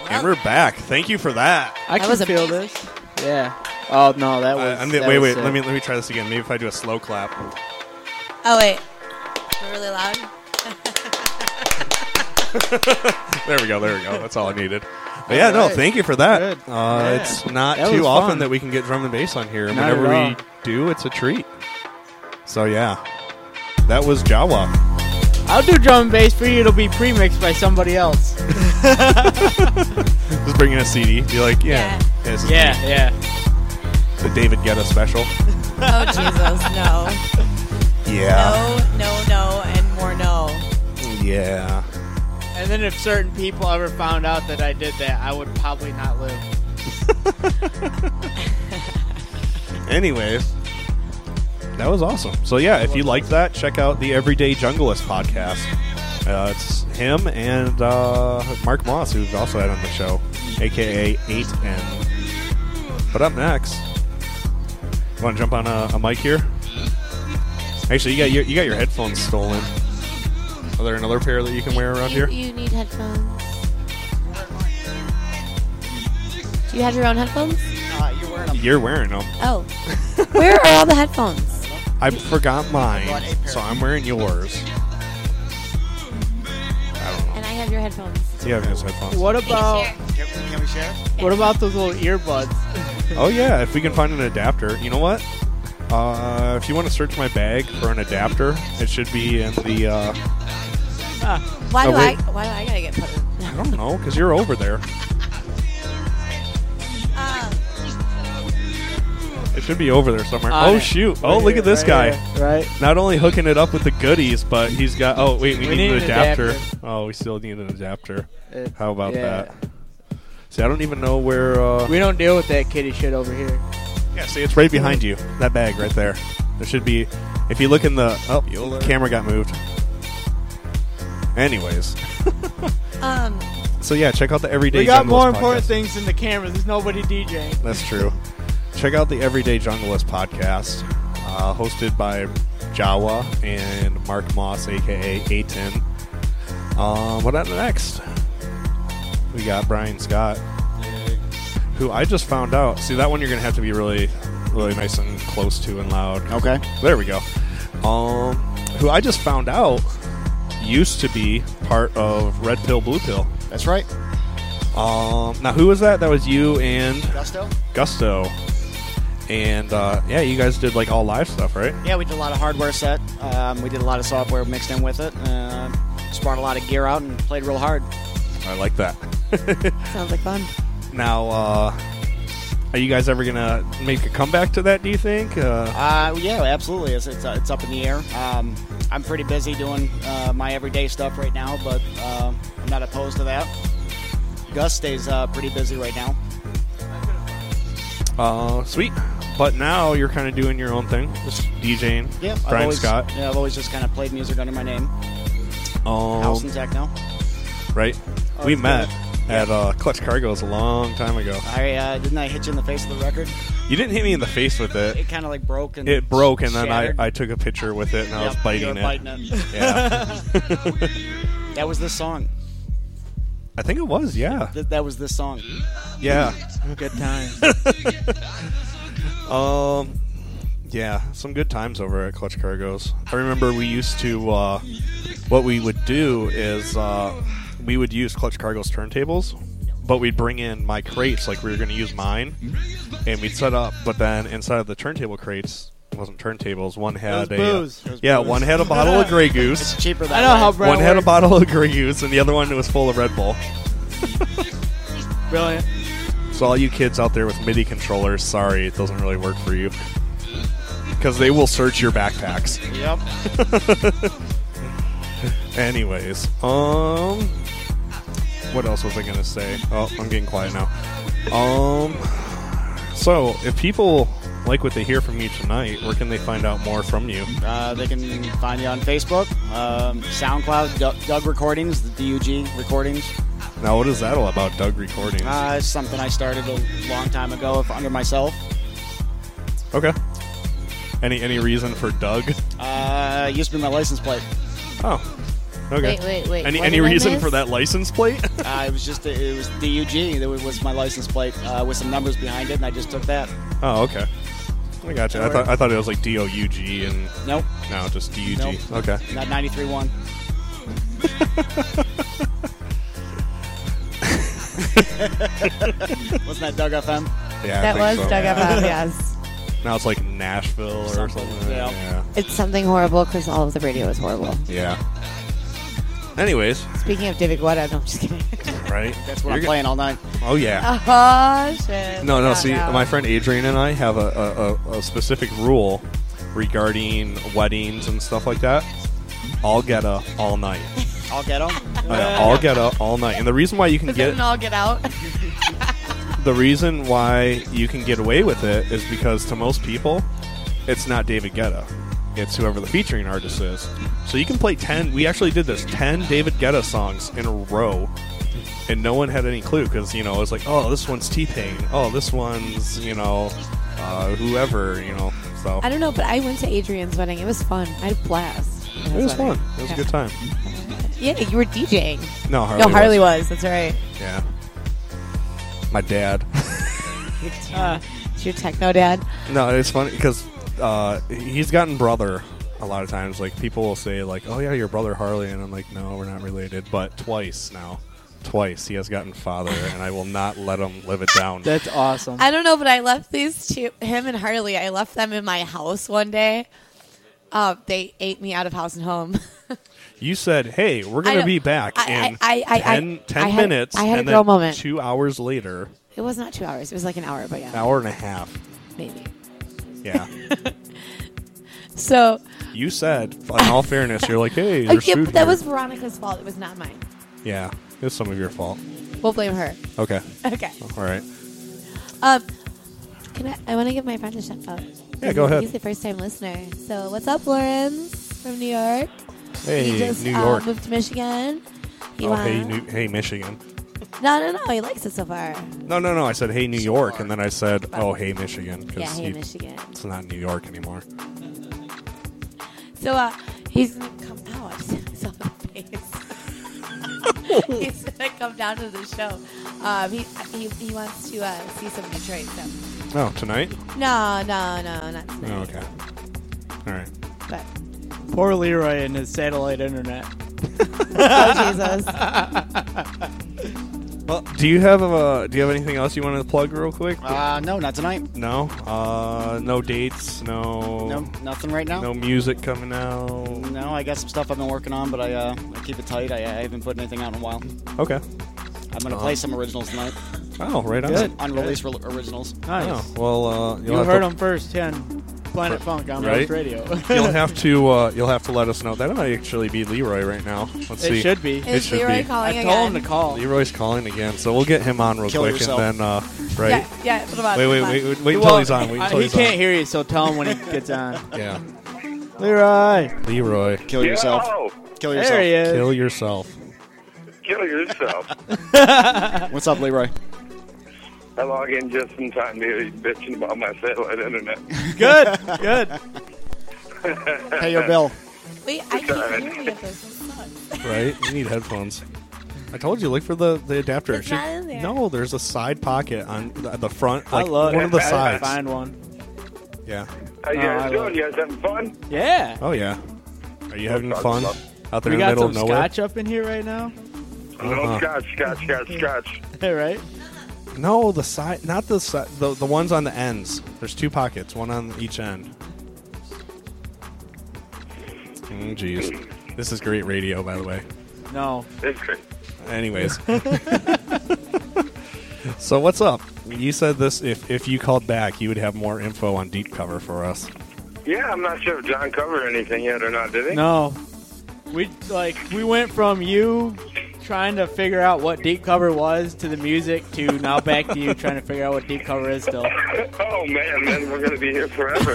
And we're back. Thank you for that. I can feel this. Yeah. Oh no, that was. Wait. Let me try this again. Maybe if I do a slow clap. Oh wait, we're really loud. There we go. That's all I needed. But yeah, no, thank you for that. It's not too often that we can get drum and bass on here. And whenever we do, it's a treat. So yeah, that was Jawa. I'll do drum and bass for you. It'll be pre-mixed by somebody else. Just bring in a CD. Be like, yeah. The David Guetta special. Oh Jesus, no. Yeah. No, and more no. Yeah. And then if certain people ever found out that I did that, I would probably not live. Anyways, that was awesome. So yeah, if you like that, check out the Everyday Junglist podcast. It's him and Mark Moss, who's also had on the show, aka 8N. But up next, you want to jump on a mic here? Actually, you got your headphones stolen. Are there another pair that you can wear around here? You need headphones. Do you have your own headphones? You're wearing them. Oh. Where are all the headphones? I forgot mine, so I'm wearing yours. I don't know. And I have your headphones. You have his headphones. What about... Can we share? What about those little earbuds? Oh yeah, if we can find an adapter. You know what? If you want to search my bag for an adapter, it should be in the... Why do I gotta get put in? I don't know, because you're over there. It should be over there somewhere. Oh, shoot. Oh, look at this guy. Right. Not only hooking it up with the goodies, but he's got... Oh, wait, we need an adapter. Oh, we still need an adapter. How about that? See, I don't even know where... We don't deal with that kitty shit over here. Yeah, see, it's right behind you. That bag right there. There should be... If you look in the... Oh, the camera got moved. Anyways. So, yeah, check out the Everyday Junglist podcast. We got more important things than the cameras. There's nobody DJing. That's true. Check out the Everyday Junglist podcast, hosted by Jawa and Mark Moss, a.k.a. 810. What up next? We got Brian Scott, who I just found out. See, that one you're going to have to be really, really nice and close to and loud. Okay. There we go. Who I just found out used to be part of Red Pill, Blue Pill. That's right. Now, who was that? That was you and... Gusto. And, yeah, you guys did, like, all live stuff, right? Yeah, we did a lot of hardware set. We did a lot of software mixed in with it. Just brought a lot of gear out and played real hard. I like that. Sounds like fun. Now, are you guys ever going to make a comeback to that, do you think? Yeah, absolutely. It's up in the air. I'm pretty busy doing my everyday stuff right now, but I'm not opposed to that. Gus stays pretty busy right now. Sweet. But now you're kind of doing your own thing, just DJing. Yeah, Brian Scott. Yeah, I've always just kind of played music under my name. House and techno. Right. We met at Clutch Cargo's a long time ago. Didn't I hit you in the face with the record? You didn't hit me in the face with it. It kind of like broke and it broke, and then shattered. I took a picture with it, and I was biting it. Yeah. That was this song. I think it was, yeah. That was this song. Yeah. Good times. Yeah, some good times over at Clutch Cargo's. I remember we used to, what we would do is we would use Clutch Cargo's turntables, but we'd bring in my crates like we were going to use mine, and we'd set up, but then inside of the turntable crates, it wasn't turntables, one had booze. One had a bottle of Grey Goose. It's cheaper that I know way. how Brett One had a works. bottle of Grey Goose, and the other one was full of Red Bull. Brilliant. So all you kids out there with MIDI controllers, sorry, it doesn't really work for you. Because they will search your backpacks. Yep. Anyways, what else was I going to say? Oh, I'm getting quiet now. So, if people like what they hear from you tonight, where can they find out more from you? They can find you on Facebook, SoundCloud, Doug Recordings, the DUG Recordings. Now, what is that all about, Doug Recordings? It's something I started a long time ago under myself. Okay. Any reason for Doug? Used to be my license plate. Oh. Okay. Wait. Any what any did I reason miss? for that license plate? It was DUG. That was my license plate with some numbers behind it, and I just took that. Oh, okay. I gotcha. I thought it was like DOUG and Nope, no, just DUG. Nope. Okay. not 93.1. Wasn't that Doug FM? Yeah, I That think was so. Doug FM, yes. Now it's like Nashville or Something, something. yeah. Yeah. It's something horrible because all of the radio is horrible. Yeah. Anyways, Speaking of David Guetta, no, I'm just kidding. right? That's what I'm playing all night. Oh yeah. Oh, shit. No. See, no. my friend Adrian and I have a specific rule regarding weddings and stuff like that. All Guetta all night. I'll get them. All Guetta all night. And the reason why you can Does get it all get out? the reason why you can get away with it is because to most people, it's not David Guetta. It's whoever the featuring artist is. So you can play 10. We actually did this 10 David Guetta songs in a row, and no one had any clue because it was like, oh, this one's T-Pain. Oh, this one's whoever. So I don't know, but I went to Adrian's wedding. It was fun. I had a blast. it was fun. It was a good time. Yeah, you were DJing. No, Harley. Harley was. That's right. Yeah. My dad. It's your techno dad. No, it's funny because he's gotten brother a lot of times. Like people will say, like, "Oh yeah, your brother Harley," and I'm like, "No, we're not related." But twice he has gotten father, and I will not let him live it down. That's awesome. I don't know, but I left these two, him and Harley. I left them in my house one day. They ate me out of house and home. You said, "Hey, we're I going to know. be back in 10 I had- minutes." I had a and girl then moment. 2 hours later, It was not 2 hours. It was like an hour, but yeah, hour and a half. maybe. Yeah. So You said, in all fairness, you're like, "Hey, there's okay, food but that here." was Veronica's fault. It was not mine. Yeah, it was some of your fault. We'll blame her. Okay, Okay. all right. I want to give my friend a shout out. Yeah, go ahead. He's the first time listener. So what's up, Lawrence from New York? Hey, He just New York. moved to Michigan. He Oh, wants- hey, Michigan. No. He likes it so far. No. I said, "Hey, New York," and then I said, "Oh, hey, Michigan," Yeah, because hey, Michigan. it's not New York anymore. So he's gonna come out. I saw the face. He's gonna come down to the show. He wants to see some Detroit stuff. Oh, tonight? No, not tonight. Oh, okay. All right. But Poor Leroy and his satellite internet. oh Jesus. Well, do you have anything else you want to plug real quick? No, not tonight. No. No dates. No, nothing right now. No music coming out. No, I got some stuff I've been working on, but I keep it tight. I haven't put anything out in a while. Okay. I'm going to play some originals tonight. Oh, right on. Good. Unreleased originals. Nice. Oh, well, You heard them first here on Planet Funk on Right? Roast Radio. You'll have to let us know. That might actually be Leroy right now. Let's see. It should be. Is should Leroy be. calling I again? told him to call. Leroy's calling again, so we'll get him on real Kill quick, yourself. and then right. Yeah. Put him on. Wait until Well, he's on. Wait until he he's can't on. hear you, so tell him when he gets on. Yeah. Leroy. Leroy, Kill yourself. Kill yourself. There he is. kill yourself. Kill yourself. What's up, Leroy? I log in just in time to hear you bitching about my satellite internet. Good. Pay your bill. Wait, I can't hear you. This sucks. Right? You need headphones. I told you, look for the adapter. It's not in there. No, there's a side pocket on the front, I like love one of the it. sides. Find one. Yeah. How you I guys love doing? You guys having fun? Yeah. Oh yeah. Are you having Talk fun about- out there We in the got middle some of nowhere? scotch up in here right now. No, scotch. Right? No, the side, not the side. The ones on the ends. There's two pockets, one on each end. Jeez, this is great radio, by the way. No. It's great. Anyways, so what's up? You said this. If you called back, you would have more info on Deep Cover for us. Yeah, I'm not sure if John covered anything yet or not, did he? No. We went from you trying to figure out what Deep Cover was to the music to now back to you trying to figure out what Deep Cover is still. Oh, man, we're going to be here forever.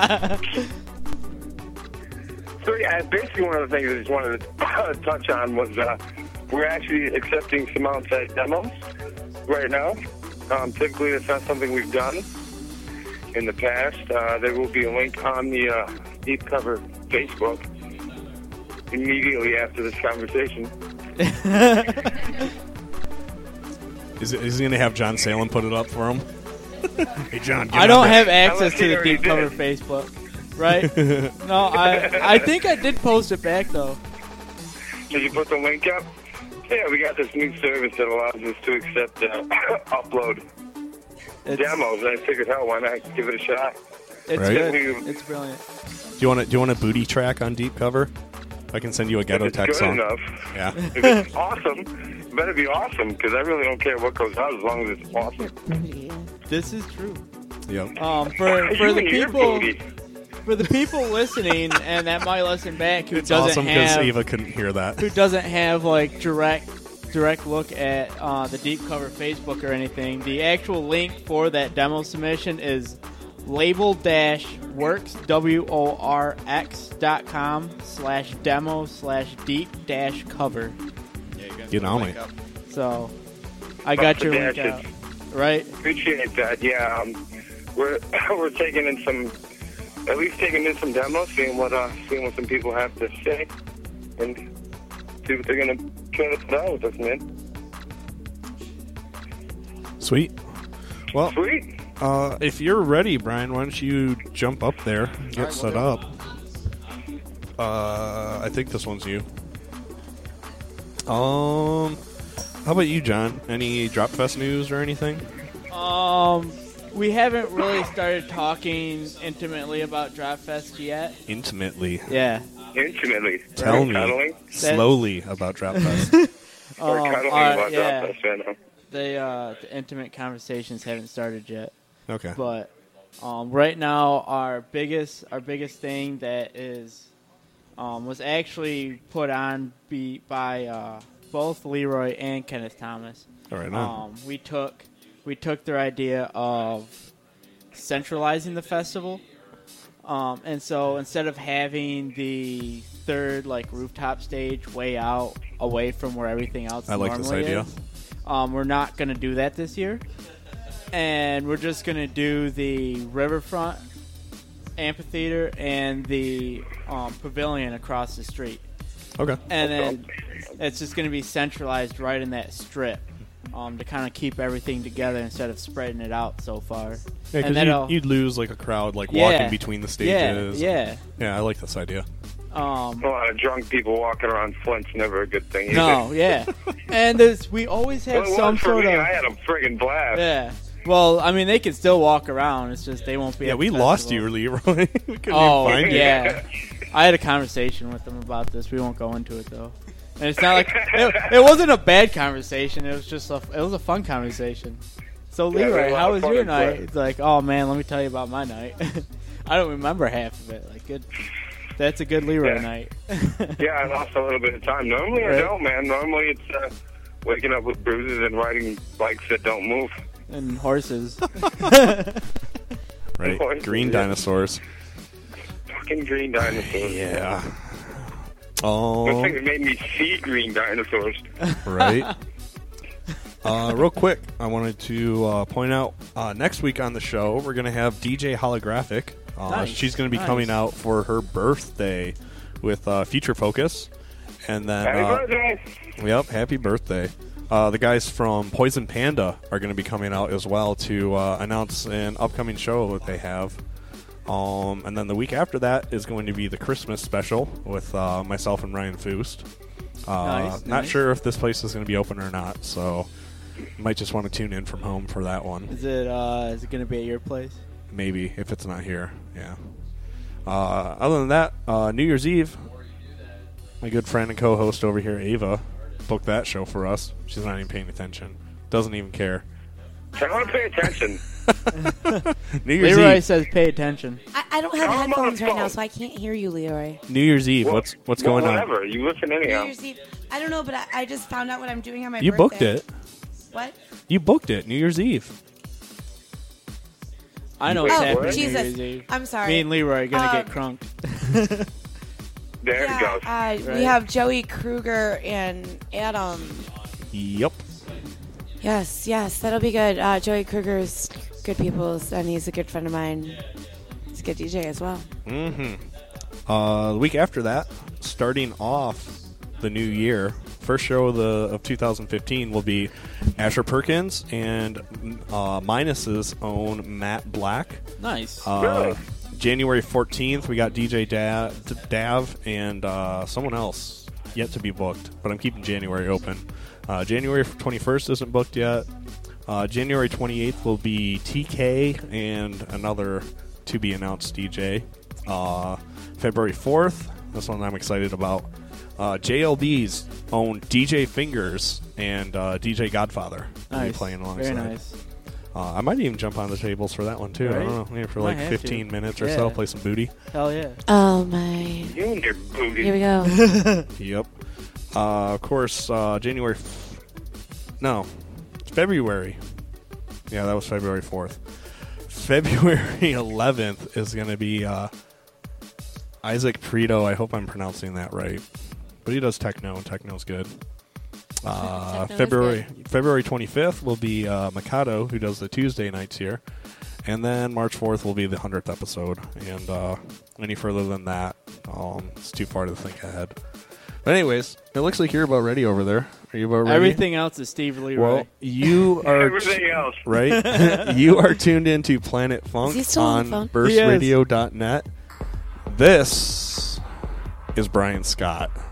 So, yeah, basically one of the things I just wanted to touch on was we're actually accepting some outside demos right now. Typically, it's not something we've done in the past. There will be a link on the Deep Cover Facebook immediately after this conversation. Is he going to have John Salem put it up for him? Hey, John, I don't have Unless access he to the already Deep Cover did. Facebook, right? No, I think I did post it back though. Did you put the link up? Yeah, we got this new service that allows us to accept upload It's, demos. And I figured, hell, why not give it a shot? it's Right? good. It's brilliant. Do you want a booty track on Deep Cover? I can send you a ghetto If it's text good song. enough. Yeah. If it's awesome, it better be awesome, because I really don't care what goes out as long as it's awesome. This is true. Yep. For You the and your people booty. for the people listening and that might listen back who It's doesn't awesome because have Ava couldn't hear that. who doesn't have like direct look at the Deep Cover Facebook or anything. The actual link for that demo submission is label-works.com/demo/deep-cover. Get on it. So I got your link Fantastic. out. Right? Appreciate that. Yeah, we're taking in some demos, seeing what some people have to say, and see what they're gonna try to put out with us, man. Sweet. Well, Sweet. if you're ready, Brian, why don't you jump up there, get right, set we'll up. I think this one's you. How about you, John? Any Drop Fest news or anything? We haven't really started talking intimately about Drop Fest yet. Intimately. Yeah. Intimately. Tell me Cuddling. slowly about Drop Fest. Or cuddling about yeah. Drop Fest right now. The intimate conversations haven't started yet. Okay. But right now, our biggest thing that is was actually put on by both Leroy and Kenneth Thomas. All right. Now. We took their idea of centralizing the festival, and so instead of having the third rooftop stage way out away from where everything else I like this idea. is, we're not going to do that this year. And we're just going to do the riverfront amphitheater and the pavilion across the street. Okay. And then it's just going to be centralized right in that strip to kind of keep everything together instead of spreading it out so far. Yeah, And because you'd lose a crowd walking between the stages. Yeah. Yeah, I like this idea. A lot of drunk people walking around Flint's never a good thing either. No, yeah. And we always have Well, it some was for sort me. of... I had a friggin' blast. Yeah. Well, I mean, they can still walk around. It's just they won't be Yeah, at we the lost festival. you, Leroy. We couldn't Oh, even find you. yeah. I had a conversation with them about this. We won't go into it, though. And it's not like... It wasn't a bad conversation. It was just it was a fun conversation. So, Yeah, Leroy, a lot how of was fun your and night? play. It's like, oh, man, let me tell you about my night. I don't remember half of it. Good. That's a good Leroy Yeah. night. Yeah, I lost a little bit of time. Normally I Right. don't, man. Normally it's waking up with bruises and riding bikes that don't move. And horses. Right. Horses, Green yeah. dinosaurs. Fucking green dinosaurs. Yeah. Good Oh, thing it made me see green dinosaurs. right. Real quick, I wanted to point out next week on the show we're going to have DJ Holographic. Nice, She's going to be nice. coming out for her birthday with Future Focus, and then Happy birthday! yep, happy birthday. The guys from Poison Panda are going to be coming out as well to announce an upcoming show that they have. And then the week after that is going to be the Christmas special with myself and Ryan Foost. Nice, Not nice. sure if this place is going to be open or not, so you might just want to tune in from home for that one. Is it going to be at your place? Maybe, if it's not here, yeah. Other than that, New Year's Eve, my good friend and co-host over here, Ava, booked that show for us. She's not even paying attention. Doesn't even care. I want to pay attention. New Year's Leroy Eve. says pay attention. I don't have I'm on headphones the right now, phone. so I can't hear you, Leroy. New Year's Eve. Well, What's going on? Whatever. You listen New anyhow. Year's Eve. I don't know, but I just found out what I'm doing on my You birthday. booked it. What? You booked it. New Year's Eve. I know Wait, what's what? happening Jesus. New Year's Eve. I'm sorry. Me and Leroy are going to get crunked. There it goes. we Right. have Joey Kruger and Adam. Yep. Yes, that'll be good. Joey Kruger's good people, and he's a good friend of mine. He's a good DJ as well. Mm-hmm. The week after that, starting off the new year, first show of 2015 will be Asher Perkins and Minus's own Matt Black. Nice. January 14th, we got DJ Dav and someone else yet to be booked, but I'm keeping January open. January 21st isn't booked yet. January 28th will be TK and another to-be-announced DJ. February 4th, this one I'm excited about. JLB's own DJ Fingers and DJ Godfather will be Nice. playing alongside. Very nice. I might even jump on the tables for that one, too. I Right. don't know, maybe for Might like have 15 to. minutes or Yeah. so, play some booty. Hell yeah. Oh my! You and your booty. Here we go. Yep. Of course, January... No, it's February. Yeah, that was February 4th. February 11th is going to be Isaac Preto. I hope I'm pronouncing that right. But he does techno, and techno's good. Techno is February 25th will be Mikado, who does the Tuesday nights here. And then March 4th will be the 100th episode. And any further than that, it's too far to think ahead. But anyways, it looks like you're about ready over there. Are you about ready? Everything else is Steve Leroy. Well, you are Everything else. right. You are tuned into Planet Funk Is he still on the on phone? burstradio.net. This is Brian Scott.